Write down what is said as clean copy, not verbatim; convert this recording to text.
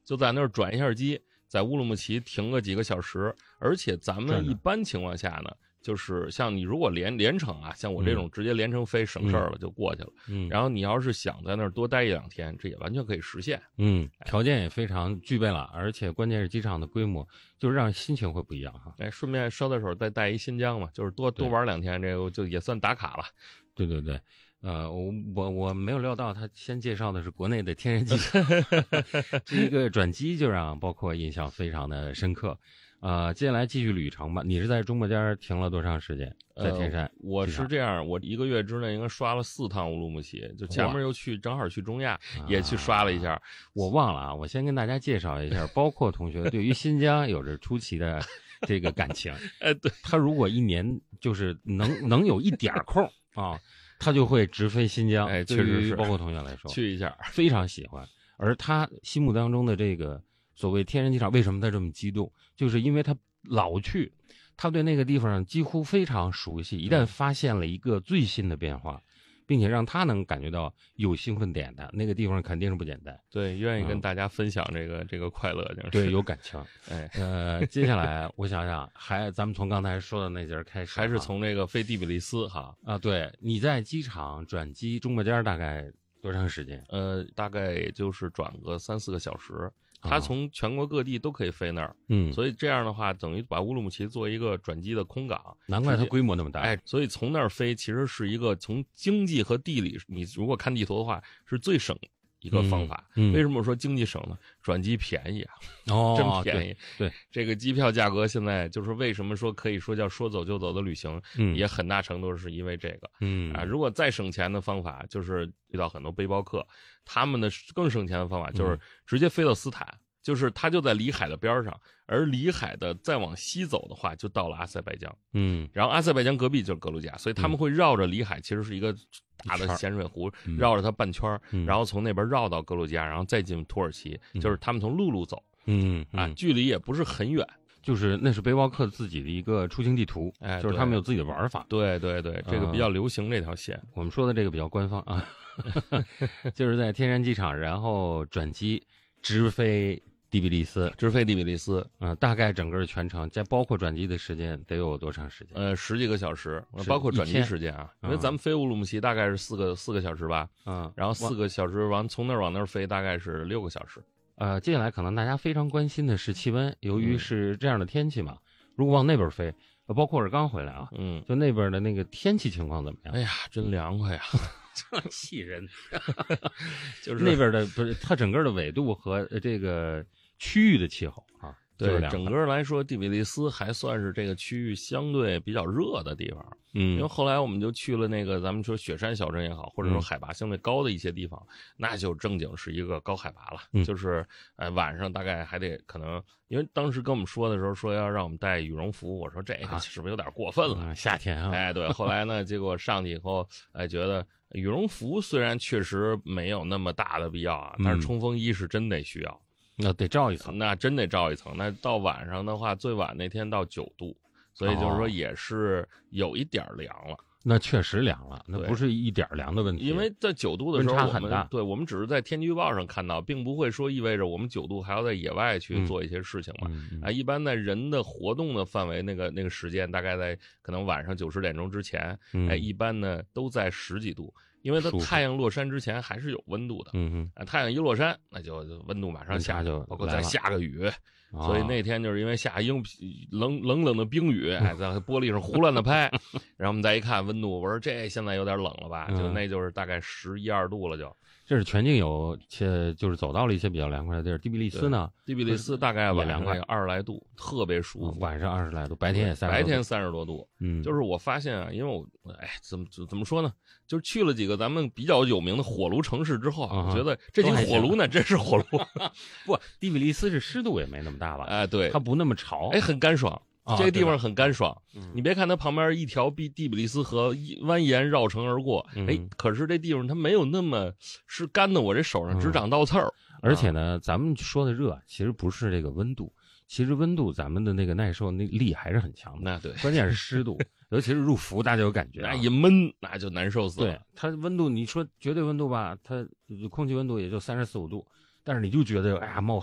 就在那儿转一下机，在乌鲁木齐停个几个小时。而且咱们一般情况下呢，就是像你如果连程啊，像我这种直接连程飞省事儿了就过去了。然后你要是想在那儿多待1-2天，这也完全可以实现。 条件也非常具备了，而且关键是机场的规模，就是让心情会不一样哈。 顺便捎带手再带一新疆嘛，就是多玩2天，这个就也算打卡了。 对对对。我没有料到他先介绍的是国内的天然机场，这一个转机就让包括印象非常的深刻。接下来继续旅程吧。你是在中国间停了多长时间？在天山？ 我是这样，我1个月之内应该刷了4趟乌鲁木齐，就前面又正好去中亚，也去刷了一下。 我忘了啊，我先跟大家介绍一下，包括同学对于新疆有着出奇的这个感情。 对， 他如果一年就是能有一点空啊。他就会直飞新疆， 确实是， 包括同学来说， 去一下非常喜欢。而他心目当中的这个所谓天然机场，为什么他这么激动？就是因为他老去，他对那个地方几乎非常熟悉。一旦发现了一个最新的变化，并且让他能感觉到有兴奋点的那个地方，肯定是不简单。 对，愿意跟大家分享这个快乐，就是对，有感情。接下来我想想，咱们从刚才说的那节开始， 还是从这个飞第比利斯哈啊。对，你在机场转机中国间大概多长时间？ 大概也就是转个3-4个小时。它从全国各地都可以飞那儿，所以这样的话，等于把乌鲁木齐做一个转机的空港。 难怪它规模那么大。 所以从那儿飞其实是一个从经济和地理，你如果看地图的话，是最省一个方法。为什么说经济省呢？转机便宜啊，真便宜。 对， 这个机票价格现在就是为什么说可以说叫说走就走的旅行，也很大程度是因为这个。如果再省钱的方法，就是遇到很多背包客，他们的更省钱的方法就是直接飞到斯坦。就是它就在里海的边上，而里海的再往西走的话，就到了阿塞拜疆。然后阿塞拜疆隔壁就是格鲁吉亚，所以他们会绕着里海，其实是一个大的咸水湖，绕着它半圈，然后从那边绕到格鲁吉亚，然后再进土耳其，就是他们从陆路走。距离也不是很远。 就是那是背包客自己的一个出行地图，就是他们有自己的玩法。 对对对，这个比较流行这条线。 我们说的这个比较官方啊，就是在天山机场，然后转机直飞第比利斯，大概整个全程，包括转机的时间得有多长时间 ？10几个小时，包括转机时间啊。因为咱们飞乌鲁木齐大概是4个小时吧，然后4个小时从那儿往那儿飞大概是6个小时。 接下来可能大家非常关心的是气温，由于是这样的天气嘛，如果往那边飞，包括我是刚回来啊，就那边的那个天气情况怎么样？ 哎呀，真凉快呀！ 这气人， 就是那边的不是它整个的纬度和这个区域的气候啊。 对，整个来说，第比利斯还算是这个区域相对比较热的地方。因为后来我们就去了那个咱们说雪山小镇也好，或者说海拔相对高的一些地方，那就正经是一个高海拔了。就是晚上大概还得可能，因为当时跟我们说的时候说要让我们带羽绒服，我说这个是不是有点过分了？ 夏天啊。 对。后来呢，结果上去以后，觉得羽绒服虽然确实没有那么大的必要啊，但是冲锋衣是真得需要。 那得罩一层， 那真得罩一层。那到晚上的话，最晚那天到9度，所以就是说也是有一点凉了。 那确实凉了，那不是一点凉的问题。 因为在9度的时候， 温差很大。 我们只是在天气预报上看到，并不会说意味着我们9度还要在野外去做一些事情嘛。一般在人的活动的范围那个时间，大概在可能晚上9、10点钟之前，一般呢都在10几度。因为它太阳落山之前还是有温度的，太阳一落山，那就温度马上下，包括再下个雨，所以那天就是因为下冷的冰雨，在玻璃上胡乱的拍，然后我们再一看温度，我说这现在有点冷了吧？那就是大概11、12度了就。 这是全境有，且就是走到了一些比较凉快的地儿。第比利斯呢？ 第比利斯大概晚上20来度，特别舒服。 晚上20来度，白天也 30多度。就是我发现啊，因为我怎么说呢？就是去了几个咱们比较有名的火炉城市之后啊，我觉得这几个火炉呢真是火炉。 不，第比利斯是湿度也没那么大吧？ 对， 它不那么潮， 很干爽。这个地方很干爽，你别看它旁边一条第比利斯河蜿蜒绕城而过，可是这地方它没有那么是干的，我这手上只长倒刺儿。 而且呢，咱们说的热其实不是这个温度，其实温度咱们的那个耐受力还是很强的。 那对， 关键是湿度，尤其是入伏，大家有感觉， 那一闷那就难受死了。 对，它温度，你说绝对温度吧，它空气温度也就34、35度，但是你就觉得哎呀冒